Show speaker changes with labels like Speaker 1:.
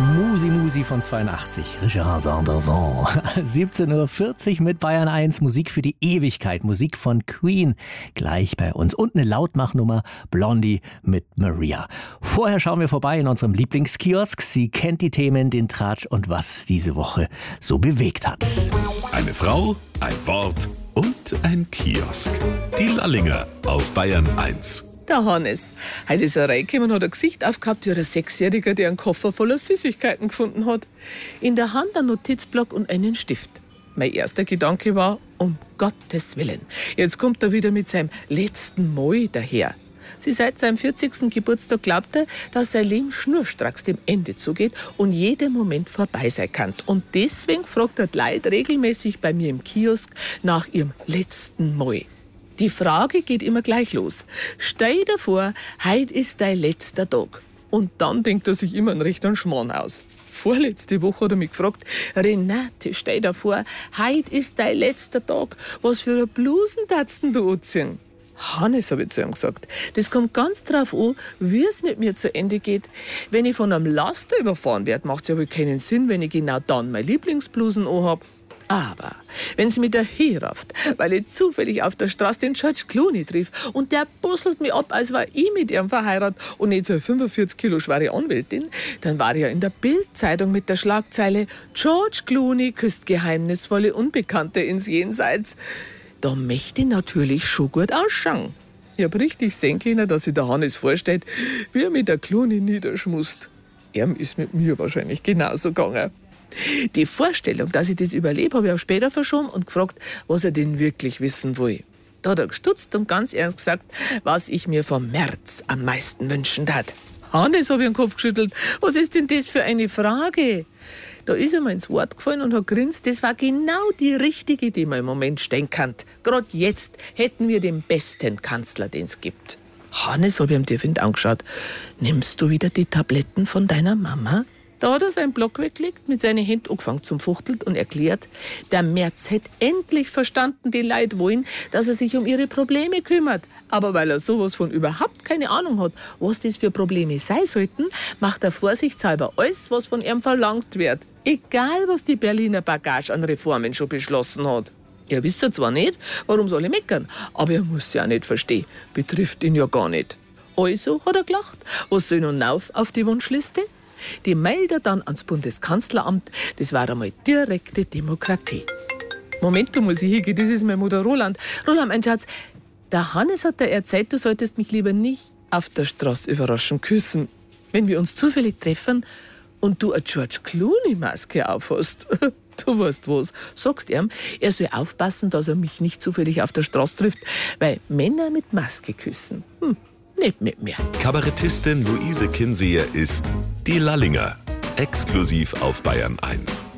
Speaker 1: Musi Musi von 82, Richard Sanderson. 17:40 Uhr mit Bayern 1, Musik für die Ewigkeit, Musik von Queen, gleich bei uns. Und eine Lautmachnummer, Blondie mit Maria. Vorher schauen wir vorbei in unserem Lieblingskiosk. Sie kennt die Themen, den Tratsch und was diese Woche so bewegt hat.
Speaker 2: Eine Frau, ein Wort und ein Kiosk. Die Lallinger auf Bayern 1.
Speaker 3: Der Hannes. Heute ist er reingekommen und hat ein Gesicht aufgehabt wie ein 6-Jähriger, der einen Koffer voller Süßigkeiten gefunden hat. In der Hand ein Notizblock und einen Stift. Mein erster Gedanke war, um Gottes Willen. Jetzt kommt er wieder mit seinem letzten Mal daher. Sie seit seinem 40. Geburtstag glaubt er, dass sein Leben schnurstracks dem Ende zugeht und jeder Moment vorbei sein kann. Und deswegen fragt er die Leute regelmäßig bei mir im Kiosk nach ihrem letzten Mal. Die Frage geht immer gleich los. Stell dir vor, heute ist dein letzter Tag. Und dann denkt er sich immer einen rechten Schmarrn aus. Vorletzte Woche hat er mich gefragt, Renate, stell dir vor, heute ist dein letzter Tag. Was für eine Blusen darfst du anziehen? Hannes, habe ich zu ihm gesagt, das kommt ganz drauf an, wie es mit mir zu Ende geht. Wenn ich von einem Laster überfahren werde, macht es ja wohl keinen Sinn, wenn ich genau dann meine Lieblingsblusen anhabe. Aber wenn es mich daherrafft, weil ich zufällig auf der Straße den George Clooney triff und der busselt mich ab, als war ich mit ihm verheiratet und nicht so eine 45 Kilo schwere Anwältin, dann war ich ja in der Bild-Zeitung mit der Schlagzeile George Clooney küsst geheimnisvolle Unbekannte ins Jenseits. Da möchte ich natürlich schon gut ausschauen. Ich hab richtig sehen können, dass sich der Hannes vorstellt, wie er mit der Clooney niederschmust. Er ist mit mir wahrscheinlich genauso gegangen. Die Vorstellung, dass ich das überlebe, habe ich auch später verschoben und gefragt, was er denn wirklich wissen will. Da hat er gestutzt und ganz ernst gesagt, was ich mir vom März am meisten wünschen tat. Hannes, habe ich den Kopf geschüttelt. Was ist denn das für eine Frage? Da ist er mir ins Wort gefallen und hat grinst. Das war genau die richtige, die man im Moment stehen kann. Gerade jetzt hätten wir den besten Kanzler, den es gibt. Hannes, habe ich ihm tief in die Augen angeschaut. Nimmst du wieder die Tabletten von deiner Mama? Da hat er seinen Block weggelegt, mit seinen Händen angefangen zum Fuchteln und erklärt, der Merz hätte endlich verstanden, die Leute wollen, dass er sich um ihre Probleme kümmert. Aber weil er sowas von überhaupt keine Ahnung hat, was das für Probleme sein sollten, macht er vorsichtshalber alles, was von ihm verlangt wird. Egal, was die Berliner Bagage an Reformen schon beschlossen hat. Er wisst ja zwar nicht, warum soll ich meckern, aber er muss ja auch nicht verstehen. Betrifft ihn ja gar nicht. Also hat er gelacht. Was soll nun auf die Wunschliste? Die meldet er dann ans Bundeskanzleramt. Das war einmal direkte Demokratie. Moment, da muss ich hingehen, das ist meine Mutter Roland. Roland, mein Schatz, der Hannes hat dir erzählt, du solltest mich lieber nicht auf der Straße überraschen küssen. Wenn wir uns zufällig treffen und du eine George Clooney-Maske aufhast. Du weißt was, sagst ihm, er soll aufpassen, dass er mich nicht zufällig auf der Straße trifft, weil Männer mit Maske küssen. Nicht mit mir.
Speaker 2: Kabarettistin Luise Kinseher ist die Lallinger. Exklusiv auf Bayern 1.